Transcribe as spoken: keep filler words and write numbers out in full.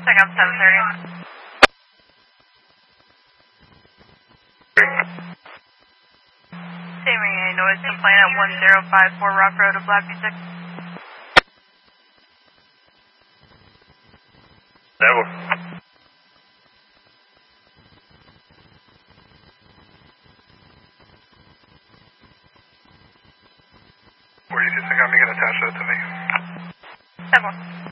Check out seven thirty. Receiving a noise complaint at one zero five four Rock Road of Black Music. Never. Where do you think I'm going to attach that to me? Seven.